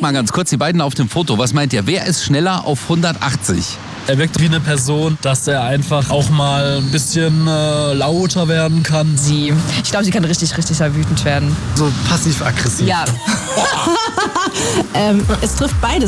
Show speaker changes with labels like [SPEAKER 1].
[SPEAKER 1] mal ganz kurz, die beiden auf dem Foto. Was meint ihr? Wer ist schneller auf 180?
[SPEAKER 2] Er wirkt wie eine Person, dass er einfach auch mal ein bisschen lauter werden kann.
[SPEAKER 3] Sie. Ich glaube, sie kann richtig, richtig wütend werden.
[SPEAKER 4] So passiv-aggressiv.
[SPEAKER 3] Ja.
[SPEAKER 5] Es trifft beides.